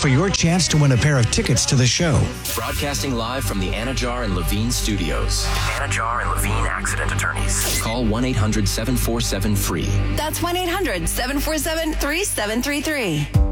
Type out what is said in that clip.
for your chance to win a pair of tickets to the show. Broadcasting live from the Anajar and Levine studios. Anajar and Levine Accident Attorneys. Call 1-800-747-FREE. That's 1-800-747-3733.